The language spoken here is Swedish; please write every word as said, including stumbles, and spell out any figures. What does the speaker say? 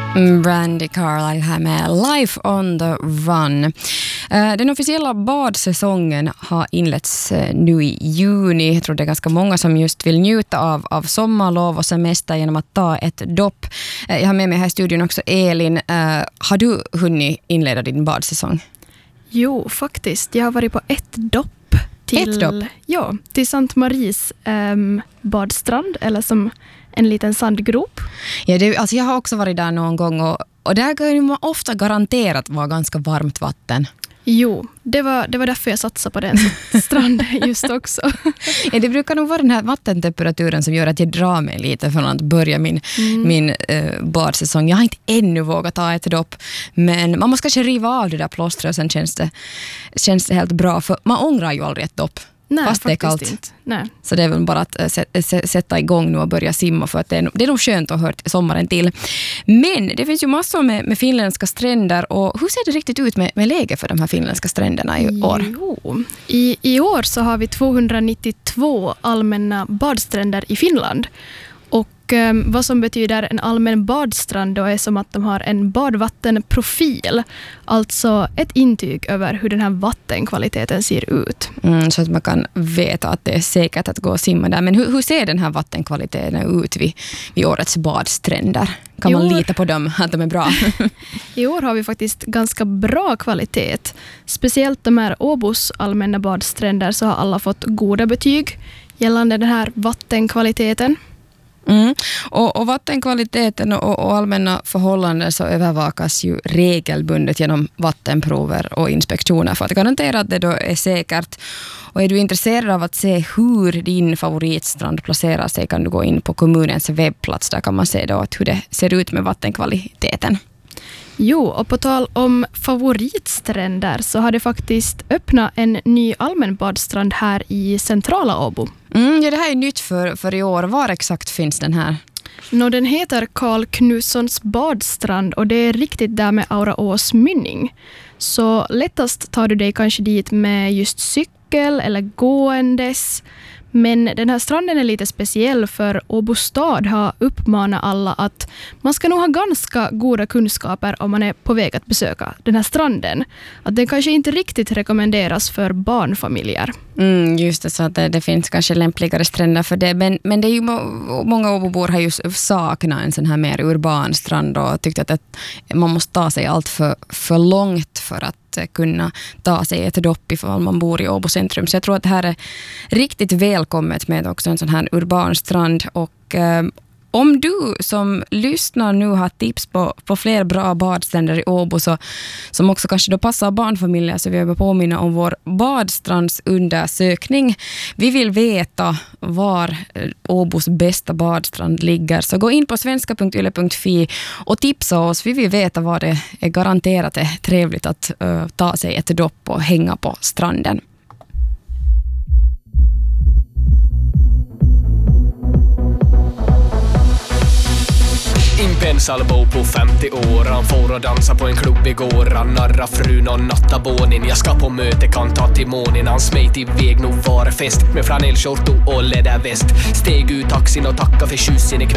Brandy Carlisle här med Life on the Run. Den officiella badsäsongen har inletts nu i juni. Jag tror det är ganska många som just vill njuta av, av sommarlov och semester genom att ta ett dopp. Jag har med mig här i studion också Elin. Har du hunnit inleda din badsäsong? Jo, faktiskt. Jag har varit på ett dopp. Till, ett dopp? Ja, till Sankt Maries um, badstrand, eller som en liten sandgrop. Ja, det, alltså jag har också varit där någon gång och, och där kan man ofta garanterat vara ganska varmt vatten. Jo, det var, det var därför jag satsade på den stranden just också. Ja, det brukar nog vara den här vattentemperaturen som gör att jag drar mig lite från att börja min, mm. min uh, badsäsong. Jag har inte ännu vågat ta ett dopp, men man måste kanske riva av det där plåstret och sen känns det, känns det helt bra. För man ångrar ju aldrig ett dopp. Nej, fast det är kallt. Inte. Nej. Så det är väl bara att sätta igång nu och börja simma, för att det är, det är nog skönt att höra sommaren till. Men det finns ju massor med, med finländska stränder, och hur ser det riktigt ut med, med läge för de här finländska stränderna i år? Jo. I, I år så har vi tvåhundranittiotvå allmänna badstränder i Finland. Och eh, vad som betyder en allmän badstrand då är som att de har en badvattenprofil. Alltså ett intyg över hur den här vattenkvaliteten ser ut. Mm, så att man kan veta att det är säkert att gå och simma där. Men hur, hur ser den här vattenkvaliteten ut vid, vid årets badstränder? Kan man år, lita på dem att de är bra? I år har vi faktiskt ganska bra kvalitet. Speciellt de här Åbos allmänna badstränder så har alla fått goda betyg gällande den här vattenkvaliteten. Mm. Och, och vattenkvaliteten och, och allmänna förhållanden så övervakas ju regelbundet genom vattenprover och inspektioner för att garantera att det då är säkert. Och är du intresserad av att se hur din favoritstrand placerar sig, kan du gå in på kommunens webbplats. Där kan man se då hur det ser ut med vattenkvaliteten. Jo, och på tal om favoritstränder så har det faktiskt öppnat en ny allmän badstrand här i centrala Åbo. Mm, ja, det här är nytt för, för i år. Var exakt finns den här? Nå, den heter Carl Knussons badstrand och det är riktigt där med Auraås mynning. Så lättast tar du dig kanske dit med just cykel eller gåendes. Men den här stranden är lite speciell för Åbo stad har uppmanat alla att man ska nog ha ganska goda kunskaper om man är på väg att besöka den här stranden. Att den kanske inte riktigt rekommenderas för barnfamiljer. Mm, just det, så att det, det finns kanske lämpligare stränder för det. Men, men det är ju må, många Åbobor har ju saknat en sån här mer urban strand och tyckt att, att man måste ta sig allt för, för långt för att kunna ta sig ett dopp ifall man bor i Åbo centrum. Så jag tror att det här är riktigt välkommet med också en sån här urban strand. Och eh, om du som lyssnar nu har tips på, på fler bra badstränder i Åbo så, som också kanske då passar barnfamiljer, så vill jag påminna om vår badstrandsundersökning. Vi vill veta var Åbos bästa badstrand ligger. Så gå in på svenska punkt yle punkt fi och tipsa oss. Vi vill veta vad det är garanterat är trevligt att uh, ta sig ett dopp och hänga på stranden. Impensal-bo på femtio år. Han får och dansa på en klubb igår. Han narra frun och natta bånin. Jag ska på möte, kan ta till månen. Han smejt iväg, nog var fest med flanellskjorto och läderväst. Steg ut taxin och tacka för tjusen i kväll.